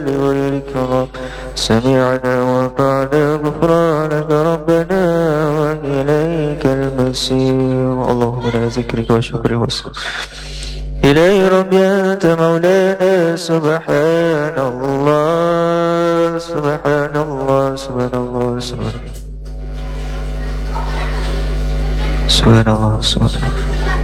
والإكرام. سمعنا وأطعنا غفرانك ربنا وإليك المسير. اللهم لا ذكرك وشكرك وسلم إلهي ربي أنت مولانا. سبحان الله سبحان الله سبحان الله سبحان الله سبحان الله.